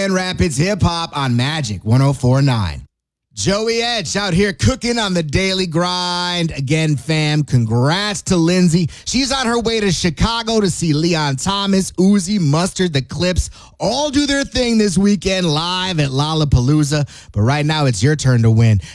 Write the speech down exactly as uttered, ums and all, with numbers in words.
And Rapids Hip Hop on Magic one oh four point nine. Joey Edge out here cooking on the daily grind. Again, fam, congrats to Lindsay. She's on her way to Chicago to see Leon Thomas, Uzi, Mustard, the Clips all do their thing this weekend live at Lollapalooza. But right now, it's your turn to win.